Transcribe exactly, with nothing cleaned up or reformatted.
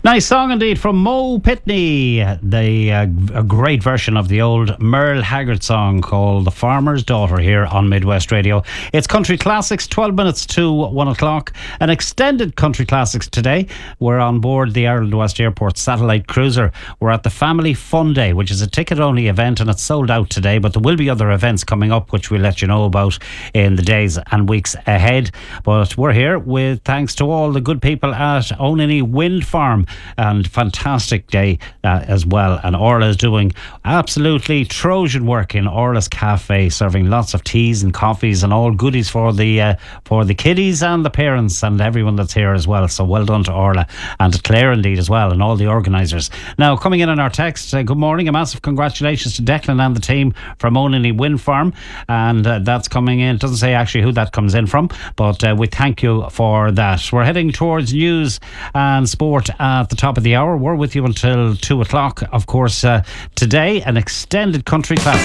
Nice song indeed from Mo Pitney. The uh, a great version of the old Merle Haggard song called The Farmer's Daughter here on Midwest Radio. It's Country Classics, twelve minutes to one o'clock. An extended Country Classics today. We're on board the Ireland West Airport satellite cruiser. We're at the Family Fun Day, which is a ticket-only event, and it's sold out today, but there will be other events coming up which we'll let you know about in the days and weeks ahead. But we're here with thanks to all the good people at Onany Wind Farm, and fantastic day uh, as well. And Orla is doing absolutely Trojan work in Orla's Cafe, serving lots of teas and coffees and all goodies for the uh, for the kiddies and the parents and everyone that's here as well. So well done to Orla and to Claire indeed as well, and all the organisers. Now, coming in on our text, uh, good morning, a massive congratulations to Declan and the team from Onany Wind Farm, and uh, that's coming in. It doesn't say actually who that comes in from, but uh, we thank you for that. We're heading towards news and sport at the top of the hour. We're with you until two o'clock. Of course, uh, today, an extended Country Classic.